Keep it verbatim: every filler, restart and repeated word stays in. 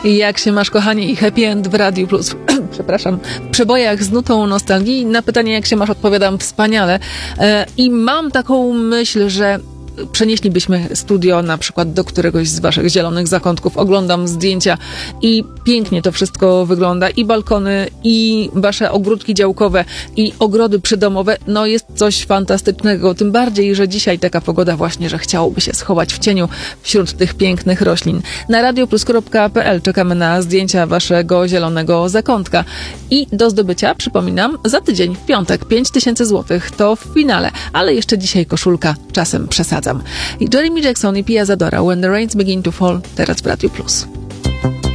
Jak się masz, kochani, i happy end w Radiu Plus. Przepraszam. W przebojach z nutą nostalgii. Na pytanie, jak się masz, odpowiadam wspaniale. E, I mam taką myśl, że przenieślibyśmy studio na przykład do któregoś z waszych zielonych zakątków. Oglądam zdjęcia i pięknie to wszystko wygląda. I balkony, i wasze ogródki działkowe, i ogrody przydomowe. No jest coś fantastycznego. Tym bardziej, że dzisiaj taka pogoda właśnie, że chciałoby się schować w cieniu wśród tych pięknych roślin. Na radioplus kropka pe el czekamy na zdjęcia waszego zielonego zakątka. I do zdobycia, przypominam, za tydzień, w piątek, pięć tysięcy złotych to w finale. Ale jeszcze dzisiaj koszulka, czasem przesadzam. I Jeremy Jackson i Pia Zadora, When the Rains Begin to Fall, teraz w Radiu Plus.